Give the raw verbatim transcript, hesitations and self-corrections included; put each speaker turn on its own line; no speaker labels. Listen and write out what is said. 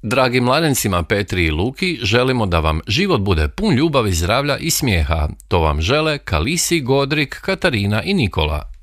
Dragi mladencima Petri i Luki, želimo da vam život bude pun ljubavi, zdravlja i smijeha. To vam žele Kalisi, Godrik, Katarina i Nikola.